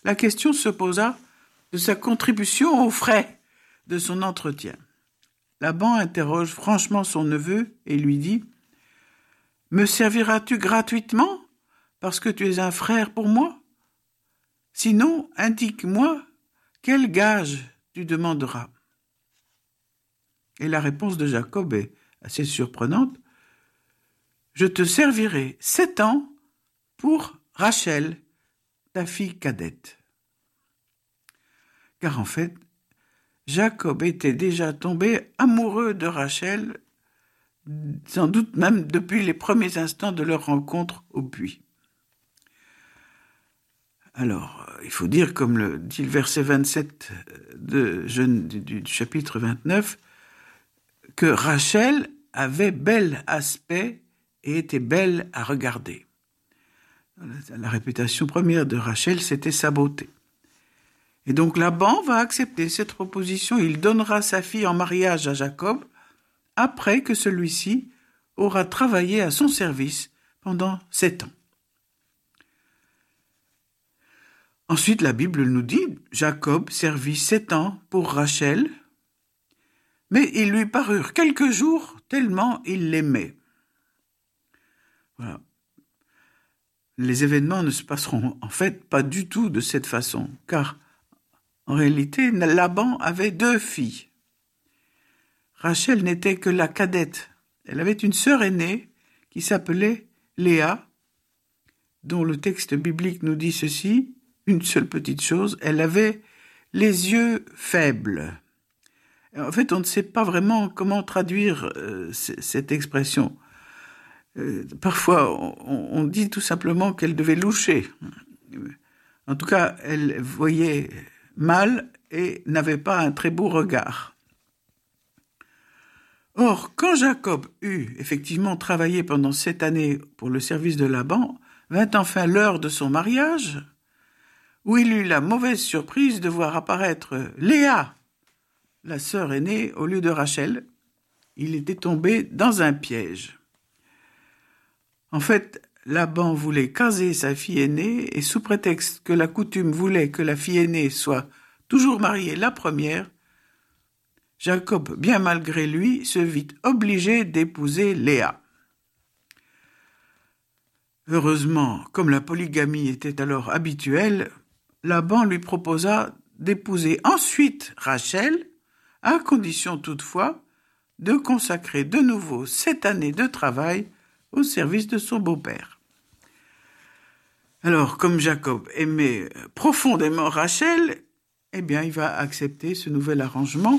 la question se posa de sa contribution aux frais de son entretien. Laban interroge franchement son neveu et lui dit « Me serviras-tu gratuitement parce que tu es un frère pour moi ? Sinon, indique-moi quel gage tu demanderas. » Et la réponse de Jacob est assez surprenante. « Je te servirai 7 ans pour Rachel, ta fille cadette. » Car en fait, Jacob était déjà tombé amoureux de Rachel, sans doute même depuis les premiers instants de leur rencontre au puits. Alors, il faut dire, comme le dit le verset 27 du chapitre 29, que Rachel avait bel aspect et était belle à regarder. La réputation première de Rachel, c'était sa beauté. Et donc Laban va accepter cette proposition. Il donnera sa fille en mariage à Jacob après que celui-ci aura travaillé à son service pendant 7 ans. Ensuite, la Bible nous dit, Jacob servit 7 ans pour Rachel, mais ils lui parurent quelques jours tellement il l'aimait. Voilà. Les événements ne se passeront en fait pas du tout de cette façon, car en réalité, Laban avait 2 filles. Rachel n'était que la cadette. Elle avait une sœur aînée qui s'appelait Léa, dont le texte biblique nous dit ceci, une seule petite chose, elle avait les yeux faibles. En fait, on ne sait pas vraiment comment traduire cette expression. Parfois, on dit tout simplement qu'elle devait loucher. En tout cas, elle voyait mal et n'avait pas un très beau regard. Or, quand Jacob eut effectivement travaillé pendant 7 années pour le service de Laban, vint enfin l'heure de son mariage, où il eut la mauvaise surprise de voir apparaître Léa, la sœur aînée, au lieu de Rachel. Il était tombé dans un piège. En fait, Laban voulait caser sa fille aînée et sous prétexte que la coutume voulait que la fille aînée soit toujours mariée la première, Jacob, bien malgré lui, se vit obligé d'épouser Léa. Heureusement, comme la polygamie était alors habituelle, Laban lui proposa d'épouser ensuite Rachel, à condition toutefois de consacrer de nouveau 7 années de travail au service de son beau-père. Alors, comme Jacob aimait profondément Rachel, eh bien, il va accepter ce nouvel arrangement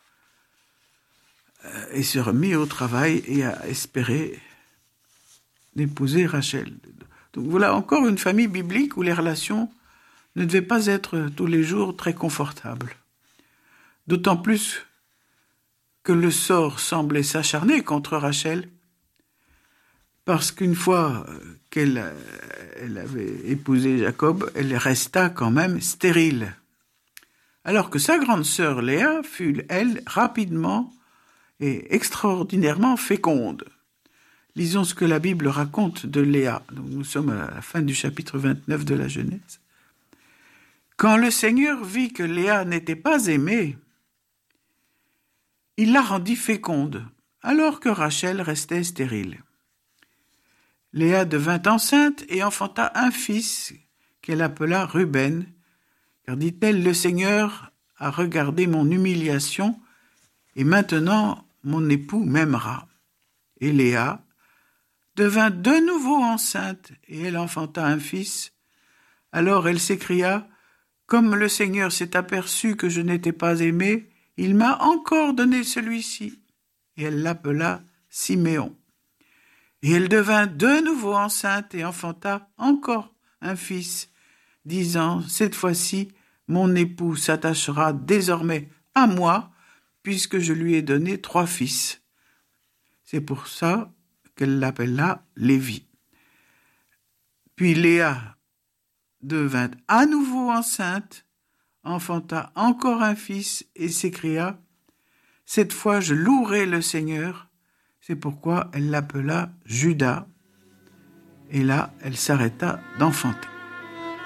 et se remit au travail et a espéré d'épouser Rachel. Donc voilà encore une famille biblique où les relations ne devaient pas être tous les jours très confortables. D'autant plus que le sort semblait s'acharner contre Rachel, parce qu'une fois qu'elle avait épousé Jacob, elle resta quand même stérile. Alors que sa grande sœur Léa fut, elle, rapidement et extraordinairement féconde. Lisons ce que la Bible raconte de Léa. Donc, nous sommes à la fin du chapitre 29 de la Genèse. Quand le Seigneur vit que Léa n'était pas aimée, il la rendit féconde, alors que Rachel restait stérile. Léa devint enceinte et enfanta un fils qu'elle appela Ruben, car dit-elle, le Seigneur a regardé mon humiliation et maintenant mon époux m'aimera. Et Léa devint de nouveau enceinte et elle enfanta un fils. Alors elle s'écria, comme le Seigneur s'est aperçu que je n'étais pas aimée, il m'a encore donné celui-ci. Et elle l'appela Siméon. Et elle devint de nouveau enceinte et enfanta encore un fils, disant, cette fois-ci, mon époux s'attachera désormais à moi, puisque je lui ai donné 3 fils. C'est pour ça qu'elle l'appela Lévi. Puis Léa devint à nouveau enceinte, enfanta encore un fils et s'écria, cette fois je louerai le Seigneur. C'est pourquoi elle l'appela Juda. Et là, elle s'arrêta d'enfanter.